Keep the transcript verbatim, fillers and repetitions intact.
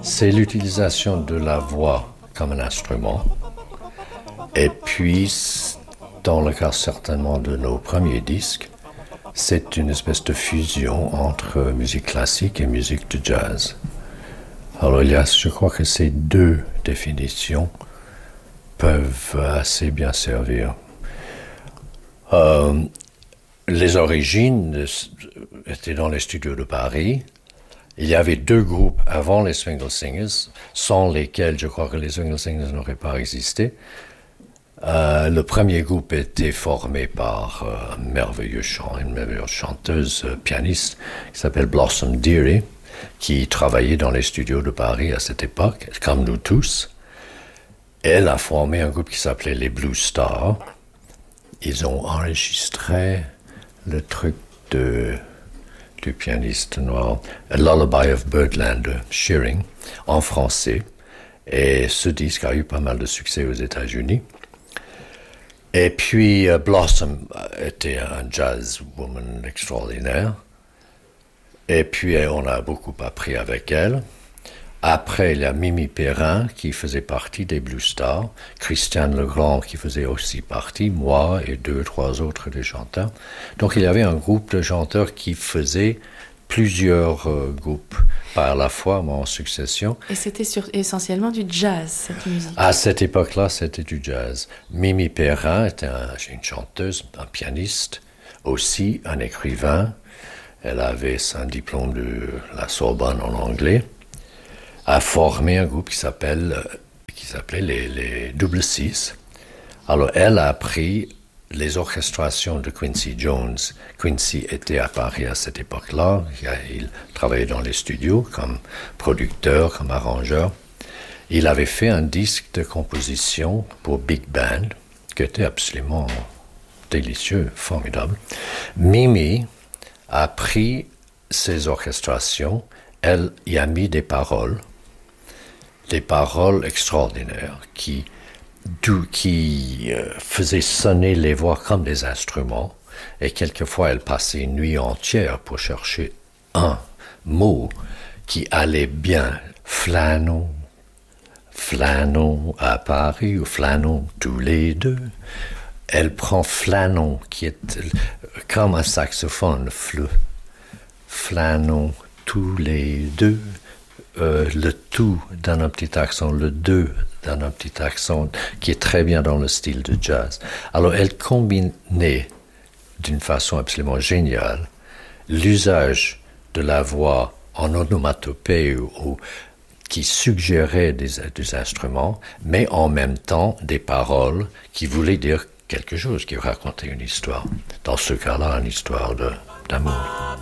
c'est l'utilisation de la voix comme un instrument. Et puis, dans le cas certainement de nos premiers disques, c'est une espèce de fusion entre musique classique et musique de jazz. Alors, il y a, je crois que ces deux définitions peuvent assez bien servir. Euh, les origines étaient dans les studios de Paris. Il y avait deux groupes avant les Swingle Singers, sans lesquels je crois que les Swingle Singers n'auraient pas existé. Euh, le premier groupe était formé par euh, un merveilleux chant, une merveilleuse chanteuse, euh, pianiste, qui s'appelle Blossom Dearie, qui travaillait dans les studios de Paris à cette époque, comme nous tous. Elle a formé un groupe qui s'appelait les Blue Stars. Ils ont enregistré le truc de, du pianiste noir, A Lullaby of Birdland de Shearing, en français. Et ce disque a eu pas mal de succès aux États-Unis. Et puis uh, Blossom était un jazz woman extraordinaire. Et puis on a beaucoup appris avec elle. Après, il y a Mimi Perrin qui faisait partie des Blue Stars, Christiane Legrand qui faisait aussi partie, moi et deux, trois autres des chanteurs. Donc il y avait un groupe de chanteurs qui faisaient plusieurs euh, groupes par la fois, mais en succession. Et c'était sur, essentiellement du jazz, cette musique. À cette époque-là, c'était du jazz. Mimi Perrin était un, une chanteuse, un pianiste, aussi un écrivain. Elle avait un diplôme de la Sorbonne en anglais. A formé un groupe qui s'appelle, qui s'appelait les, les Double Six. Alors, elle a appris les orchestrations de Quincy Jones. Quincy était à Paris à cette époque-là. Il travaillait dans les studios comme producteur, comme arrangeur. Il avait fait un disque de composition pour Big Band, qui était absolument délicieux, formidable. Mimi a pris ces orchestrations, elle y a mis des paroles, des paroles extraordinaires qui, qui euh, faisaient sonner les voix comme des instruments. Et quelquefois, elle passait une nuit entière pour chercher un mot qui allait bien. Flânons, flânons à Paris ou flânons tous les deux. Elle prend flânons, qui est comme un saxophone, fleu. Flânons tous les deux. Euh, le tout dans un petit accent, le deux dans un petit accent qui est très bien dans le style de jazz. Alors elle combinait d'une façon absolument géniale l'usage de la voix en onomatopée ou, ou qui suggérait des, des instruments, mais en même temps des paroles qui voulaient dire quelque chose, qui racontait une histoire. Dans ce cas-là, une histoire de, d'amour.